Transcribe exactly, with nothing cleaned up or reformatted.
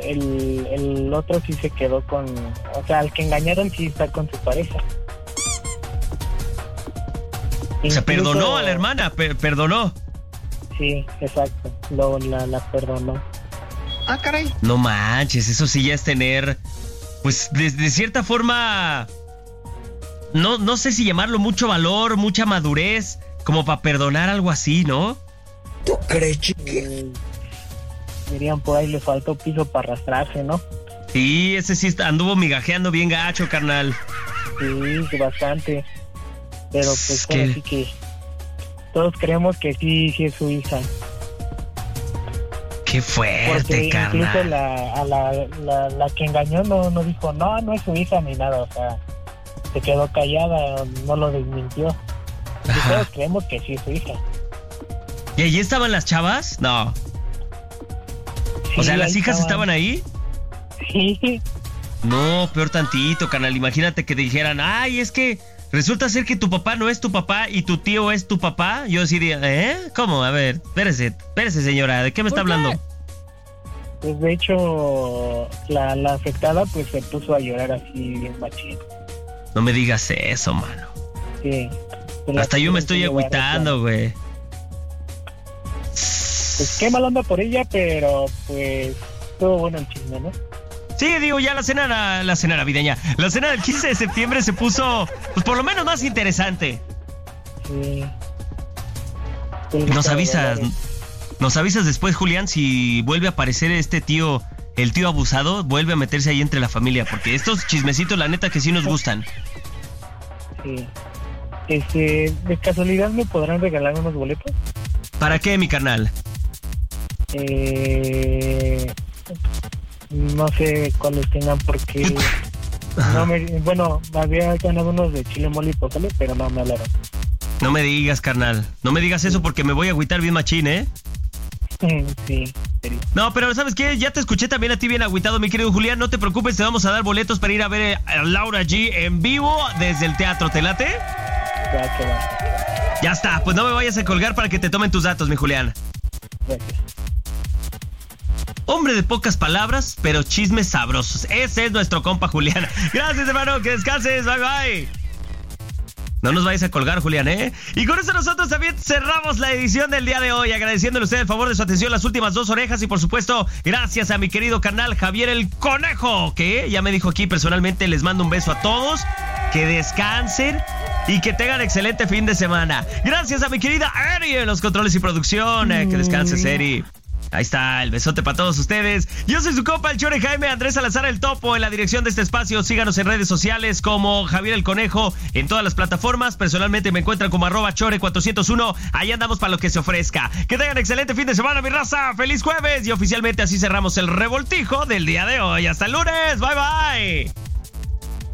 el, el otro sí se quedó con, o sea, el que engañaron sí está con su pareja. O sea, perdonó a la hermana, per- perdonó. Sí, exacto, lo, la, la perdonó. Ah, caray. No manches, eso sí ya es tener, pues, de, de cierta forma, no, no sé si llamarlo mucho valor, mucha madurez, como para perdonar algo así, ¿no? ¿Tú crees, chiqui? Eh, dirían por ahí le faltó piso para arrastrarse, ¿no? Sí, ese sí está- anduvo migajeando bien gacho, carnal. Sí, bastante. Pero pues ¿Qué? ahora sí que todos creemos que sí, sí es su hija. Qué fuerte, Porque incluso carnal. la, a la, la, la que engañó no, no dijo, no, no es su hija ni nada, o sea, se quedó callada, no lo desmintió. Y Ajá. todos creemos que sí es su hija. ¿Y allí estaban las chavas? No. O Sí, sea, ¿las ahí hijas estaban ahí? Sí, No, peor tantito, carnal. Imagínate que dijeran, ay, es que resulta ser que tu papá no es tu papá y tu tío es tu papá. Yo diría, ¿eh? ¿Cómo? A ver, espérese, espérese, señora, ¿de qué me está ¿Por qué? hablando? pues de hecho la, la afectada pues se puso a llorar así bien machín. No me digas eso, mano. Sí. Pues, la Hasta yo me estoy quisieron llevar, agüitando, güey. Pues qué mal onda por ella, pero pues estuvo bueno el chisme, ¿no? Sí, digo, ya la cena, la, la cena navideña. La cena del quince de septiembre se puso, pues por lo menos más interesante. Sí. Pues, Nos pero, avisas, bueno, nos avisas después, Julián, si vuelve a aparecer este tío, el tío abusado, vuelve a meterse ahí entre la familia, porque estos chismecitos, la neta, que sí nos gustan. Sí. Este, de casualidad me podrán regalar unos boletos. ¿Para qué, mi carnal? Eh, no sé cuáles tengan porque no me, bueno, había ganado unos de chile mole y pozole, pero no me hablaron. No me digas, carnal. No me digas eso porque me voy a agüitar bien machín, ¿eh? Sí, serio. No, pero ¿sabes qué? Ya te escuché también a ti bien agüitado, mi querido Julián. No te preocupes, te vamos a dar boletos para ir a ver a Laura G en vivo desde el teatro. ¿Te late? Ya que va. Ya está, pues no me vayas a colgar para que te tomen tus datos, mi Julián. Gracias. Hombre de pocas palabras, pero chismes sabrosos. Ese es nuestro compa Julián. Gracias, hermano, que descanses. Bye, bye. No nos vayas a colgar, Julián, ¿eh? Y con eso nosotros también cerramos la edición del día de hoy, agradeciéndole a usted el favor de su atención, las últimas dos orejas y, por supuesto, gracias a mi querido carnal Javier el Conejo, que ya me dijo aquí personalmente, les mando un beso a todos, que descansen y que tengan excelente fin de semana. Gracias a mi querida Eri en los controles y producción. Eh, que descanses, Eri. Ahí está, el besote para todos ustedes. Yo soy su compa, el Chore Jaime Andrés Salazar, el Topo, en la dirección de este espacio. Síganos en redes sociales como Javier el Conejo en todas las plataformas. Personalmente me encuentran como arroba Chore cuatrocientos uno. Ahí andamos para lo que se ofrezca. Que tengan excelente fin de semana, mi raza. ¡Feliz jueves! Y oficialmente así cerramos el revoltijo del día de hoy. ¡Hasta el lunes! ¡Bye, bye!